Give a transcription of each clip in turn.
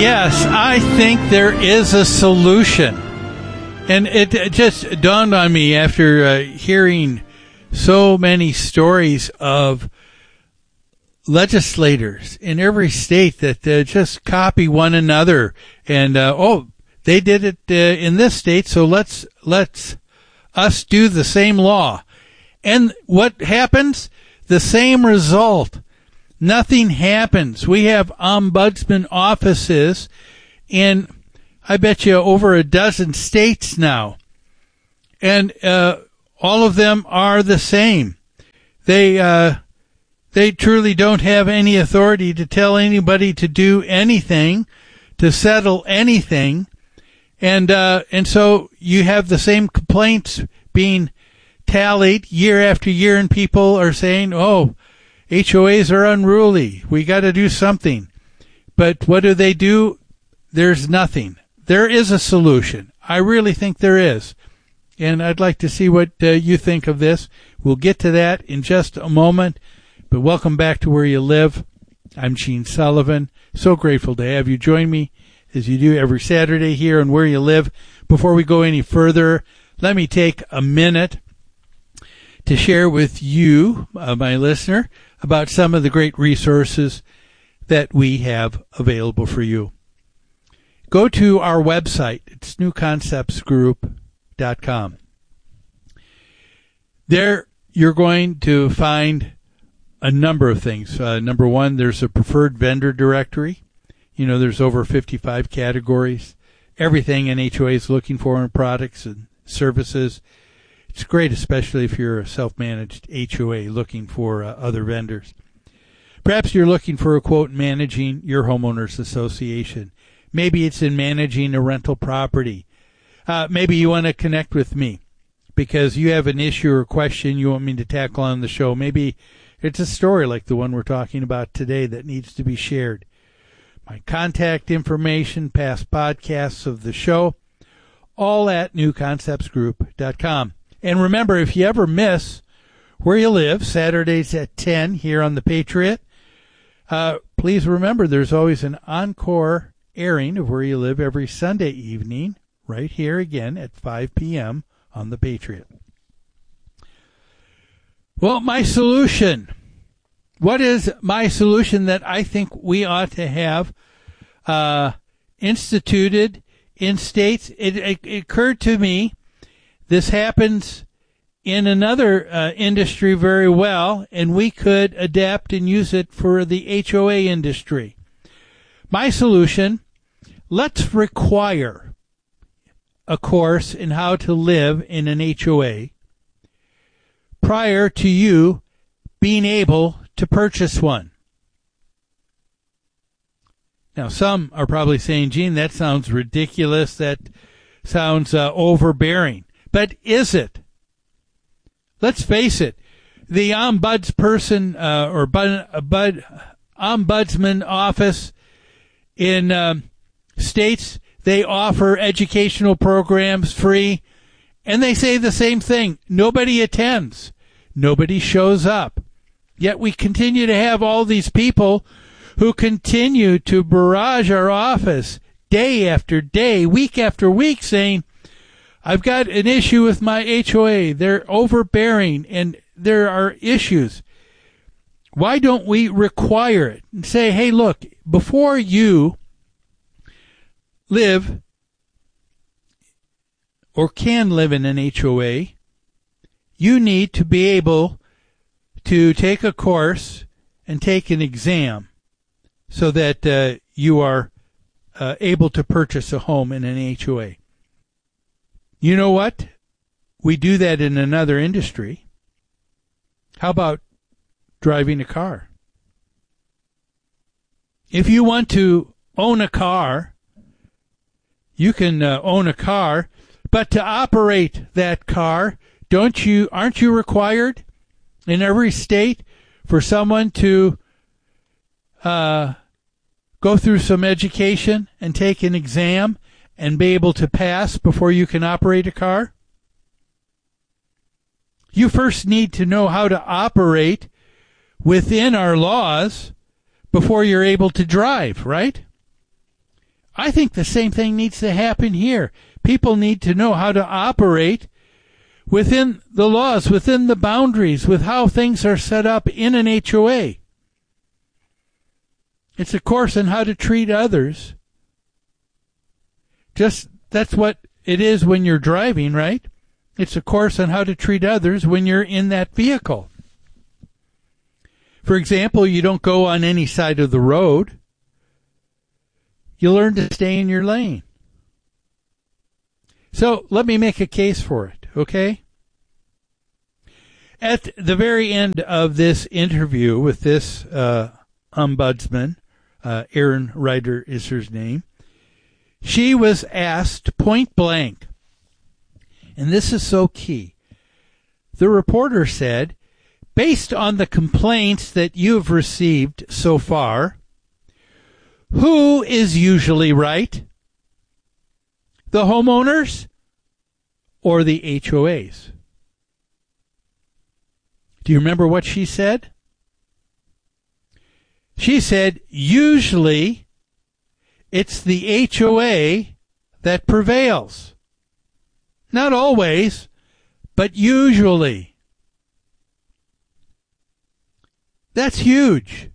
Yes, I think there is a solution. And it just dawned on me after hearing so many stories of legislators in every state that just copy one another. And, they did it in this state, so let's us do the same law. And what happens? The same result. Nothing happens. We have ombudsman offices in, I bet you, over a dozen states now. And all of them are the same. They truly don't have any authority to tell anybody to do anything, to settle anything. And so you have the same complaints being tallied year after year, and people are saying, oh, HOAs are unruly. We got to do something. But what do? There's nothing. There is a solution. I really think there is. And I'd like to see what you think of this. We'll get to that in just a moment. But welcome back to Where You Live. I'm Gene Sullivan. So grateful to have you join me as you do every Saturday here on Where You Live. Before we go any further, let me take a minute to share with you, my listener, about some of the great resources that we have available for you. Go to our website. It's newconceptsgroup.com. There you're going to find a number of things. Number one, there's a preferred vendor directory. You know, there's over 55 categories. Everything an HOA is looking for in products and services. It's great, especially if you're a self-managed HOA looking for other vendors. Perhaps you're looking for a quote managing your homeowners association. Maybe it's in managing a rental property. Maybe you want to connect with me because you have an issue or question you want me to tackle on the show. Maybe it's a story like the one we're talking about today that needs to be shared. My contact information, past podcasts of the show, all at newconceptsgroup.com. And remember, if you ever miss Where You Live, Saturdays at 10 here on The Patriot, please remember there's always an encore airing of Where You Live every Sunday evening, right here again at 5 p.m. on The Patriot. Well, my solution. What is my solution that I think we ought to have instituted in states? It occurred to me this happens in another industry very well, and we could adapt and use it for the HOA industry. My solution, let's require a course in how to live in an HOA prior to you being able to purchase one. Now, some are probably saying, Gene, that sounds ridiculous. That sounds overbearing. But is it? Let's face it. The ombudsperson ombudsman office in states, they offer educational programs free, and they say the same thing. Nobody attends. Nobody shows up. Yet we continue to have all these people who continue to barrage our office day after day, week after week, saying, I've got an issue with my HOA. They're overbearing and there are issues. Why don't we require it and say, hey, look, before you live or can live in an HOA, you need to be able to take a course and take an exam so that you are able to purchase a home in an HOA. You know what? We do that in another industry. How about driving a car? If you want to own a car, you can own a car, but to operate that car, aren't you required in every state for someone to go through some education and take an exam and be able to pass before you can operate a car? You first need to know how to operate within our laws before you're able to drive, right? I think the same thing needs to happen here. People need to know how to operate within the laws, within the boundaries, with how things are set up in an HOA. It's a course on how to treat others. Just that's what it is when you're driving, right? It's a course on how to treat others when you're in that vehicle. For example, you don't go on any side of the road. You learn to stay in your lane. So let me make a case for it, okay? At the very end of this interview with this ombudsman, Erin Ryder is her name, she was asked point blank, and this is so key. The reporter said, based on the complaints that you have received so far, who is usually right? The homeowners or the HOAs? Do you remember what she said? She said, usually it's the HOA that prevails. Not always, but usually. That's huge.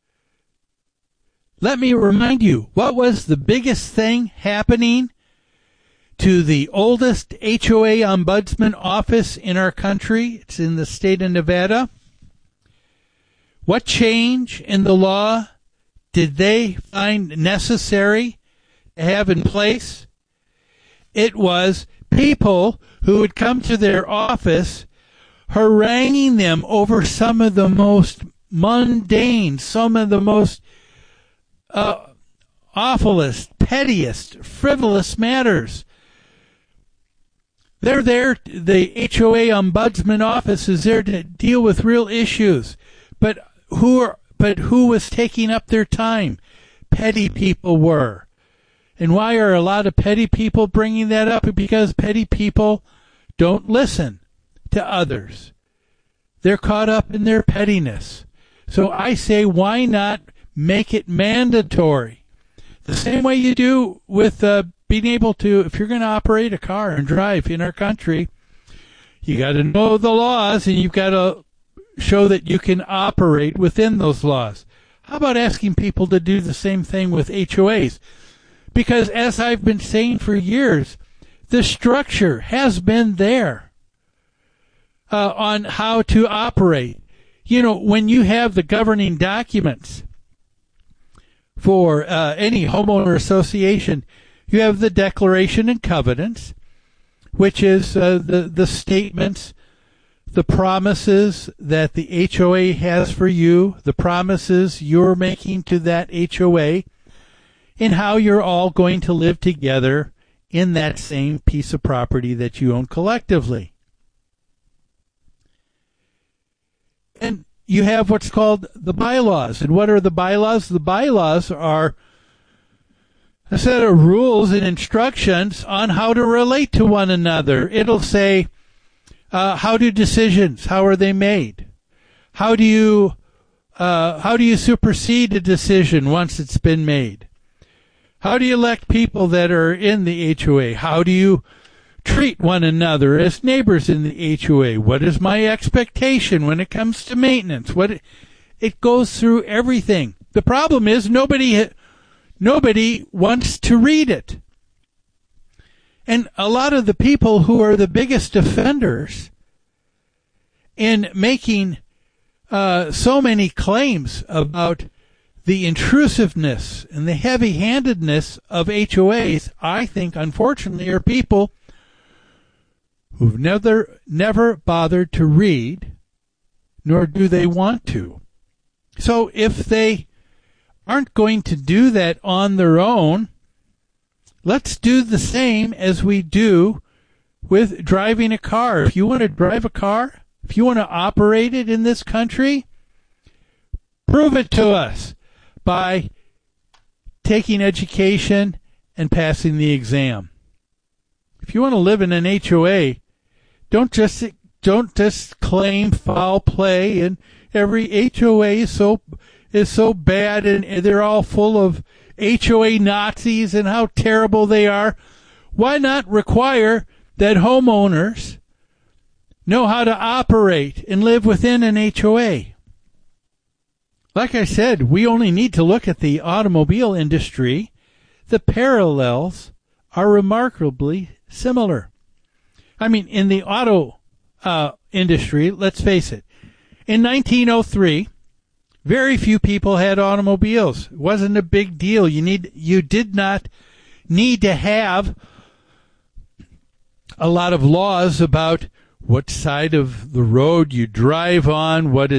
Let me remind you, what was the biggest thing happening to the oldest HOA ombudsman office in our country? It's in the state of Nevada. What change in the law did they find necessary to have in place? It was people who would come to their office haranguing them over some of the most mundane, some of the most awfulest, pettiest, frivolous matters. They're there, the HOA ombudsman office is there to deal with real issues. But who was taking up their time? Petty people were. And why are a lot of petty people bringing that up? Because petty people don't listen to others. They're caught up in their pettiness. So I say, why not make it mandatory? The same way you do with being able to, if you're going to operate a car and drive in our country, you got to know the laws and you've got to show that you can operate within those laws. How about asking people to do the same thing with HOAs? Because as I've been saying for years, the structure has been there on how to operate. You know, when you have the governing documents for any homeowner association, you have the Declaration and Covenants, which is the statements, the promises that the HOA has for you, the promises you're making to that HOA, and how you're all going to live together in that same piece of property that you own collectively. And you have what's called the bylaws. And what are the bylaws? The bylaws are a set of rules and instructions on how to relate to one another. It'll say, how do decisions, how are they made? How do you supersede a decision once it's been made? How do you elect people that are in the HOA? How do you treat one another as neighbors in the HOA? What is my expectation when it comes to maintenance? It goes through everything. The problem is nobody wants to read it. And a lot of the people who are the biggest offenders in making so many claims about the intrusiveness and the heavy-handedness of HOAs, I think, unfortunately, are people who've never bothered to read, nor do they want to. So if they aren't going to do that on their own, let's do the same as we do with driving a car. If you want to drive a car, if you want to operate it in this country, prove it to us by taking education and passing the exam. If you want to live in an HOA, don't just claim foul play and every HOA is so bad and they're all full of HOA Nazis and how terrible they are. Why not require that homeowners know how to operate and live within an HOA? Like I said, we only need to look at the automobile industry. The parallels are remarkably similar. I mean, in the auto industry, let's face it, in 1903, very few people had automobiles. It wasn't a big deal. You did not need to have a lot of laws about what side of the road you drive on, what